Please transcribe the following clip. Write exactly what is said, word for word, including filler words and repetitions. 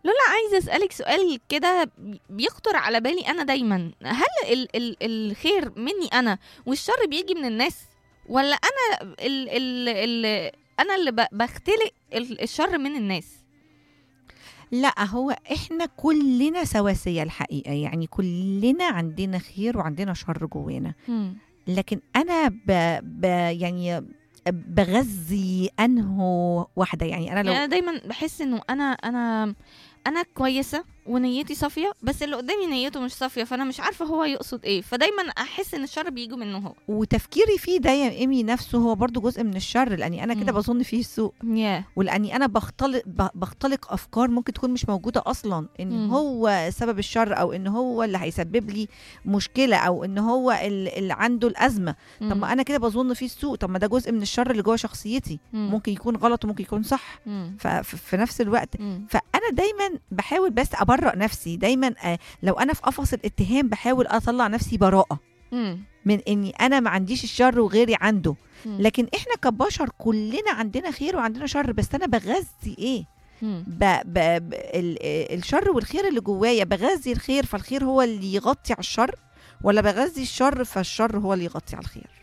لولا، عايزة أسألك سؤال كده بيخطر على بالي أنا دايما، هل ال ال الخير مني أنا والشر بيجي من الناس، ولا أنا ال ال ال أنا اللي ب- بختلق ال- الشر من الناس؟ لا، هو احنا كلنا سواسية الحقيقة، يعني كلنا عندنا خير وعندنا شر جوانا. مم. لكن انا ب... ب... يعني بغذي انه واحدة، يعني انا يعني لو أنا دايما بحس إنه أنا أنا أنا كويسة ونيتي صافية، بس اللي قدامي نيته مش صافية، فأنا مش عارفة هو يقصد إيه، فدايما أحس إن الشر بيجي منه هو. وتفكيري فيه ده يا ايمي نفسه هو برضو جزء من الشر، لاني انا كده مم. بظن فيه السوء، ياه. ولاني انا بختلق ب- بختلق افكار ممكن تكون مش موجوده اصلا، ان مم. هو سبب الشر، او ان هو اللي هيسبب لي مشكله، او ان هو ال- اللي عنده الازمه. طب مم. ما انا كده بظن فيه السوء، طب ما ده جزء من الشر اللي جوه شخصيتي، مم. ممكن يكون غلط وممكن يكون صح. مم. ففي نفس الوقت مم. فانا دايما بحاول بس ابرأ نفسي دايما، آه، لو انا في قفص الاتهام بحاول اطلع نفسي براءه مم. من اني انا ما عنديش الشر وغيري عنده. مم. لكن احنا كبشر كلنا عندنا خير وعندنا شر، بس انا بغذي ايه؟ مم. ب... ب... ب... ال... الشر والخير اللي جوايا، بغذي الخير فالخير هو اللي يغطي على الشر، ولا بغذي الشر فالشر هو اللي يغطي على الخير؟